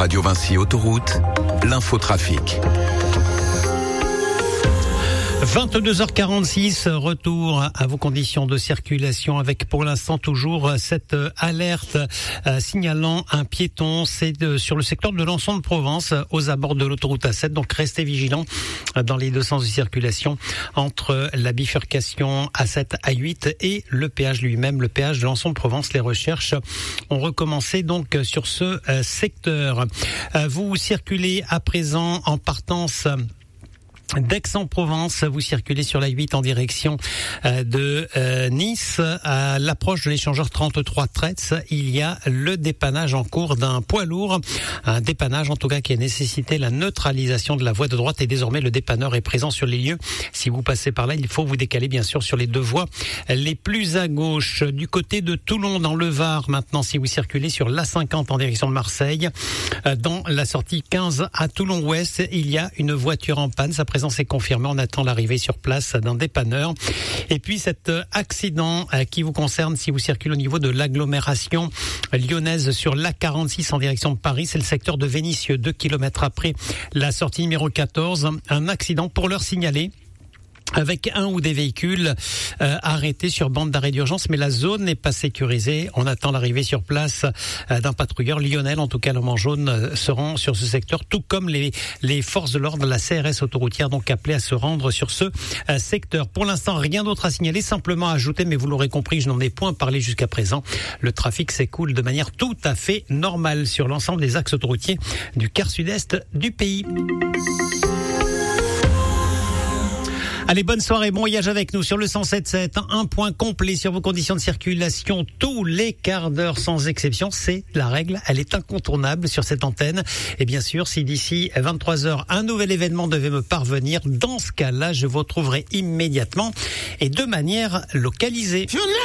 Radio Vinci Autoroute, l'infotrafic. 22h46, retour à vos conditions de circulation avec pour l'instant toujours cette alerte signalant un piéton. C'est sur le secteur de Lançon de Provence aux abords de l'autoroute A7. Donc restez vigilants dans les deux sens de circulation entre la bifurcation A7, A8 et le péage lui-même, le péage de Lançon de Provence. Les recherches ont recommencé donc sur ce secteur. Vous circulez à présent en partance d'Aix-en-Provence, vous circulez sur la 8 en direction de Nice. À l'approche de l'échangeur 33 Tretz, il y a le dépannage en cours d'un poids lourd. Un dépannage en tout cas qui a nécessité la neutralisation de la voie de droite et désormais le dépanneur est présent sur les lieux. Si vous passez par là, il faut vous décaler bien sûr sur les deux voies les plus à gauche. Du côté de Toulon dans le Var, maintenant si vous circulez sur l'A50 en direction de Marseille, dans la sortie 15 à Toulon-Ouest, il y a une voiture en panne. Sa présence est confirmée. On attend l'arrivée sur place d'un dépanneur. Et puis cet accident qui vous concerne si vous circulez au niveau de l'agglomération lyonnaise sur l'A46 en direction de Paris, c'est le secteur de Vénissieux, 2 km après la sortie numéro 14. Un accident pour l'heure signalé, avec un ou des véhicules arrêtés sur bande d'arrêt d'urgence, mais la zone n'est pas sécurisée. On attend l'arrivée sur place d'un patrouilleur lyonnais. En tout cas, l'homme en jaune se rend sur ce secteur, tout comme les forces de l'ordre, la CRS autoroutière, donc appelées à se rendre sur ce secteur. Pour l'instant, rien d'autre à signaler, simplement à ajouter, mais vous l'aurez compris, je n'en ai point parlé jusqu'à présent. Le trafic s'écoule de manière tout à fait normale sur l'ensemble des axes autoroutiers du quart sud-est du pays. Allez, bonne soirée, bon voyage avec nous sur le 107.7. Un point complet sur vos conditions de circulation tous les quarts d'heure sans exception. C'est la règle, elle est incontournable sur cette antenne. Et bien sûr, si d'ici 23h, un nouvel événement devait me parvenir, dans ce cas-là, je vous retrouverai immédiatement et de manière localisée.